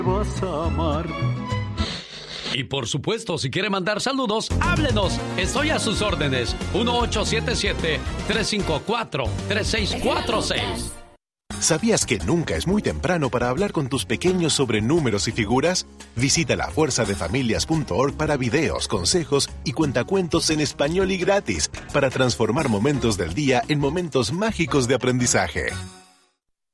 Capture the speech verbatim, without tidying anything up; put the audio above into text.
vas a amar. Y por supuesto, si quiere mandar saludos, háblenos. Estoy a sus órdenes. uno ocho siete siete, tres cinco cuatro, tres seis cuatro seis. ¿Sabías que nunca es muy temprano para hablar con tus pequeños sobre números y figuras? Visita la fuerza de familias punto org para videos, consejos y cuentacuentos en español y gratis para transformar momentos del día en momentos mágicos de aprendizaje.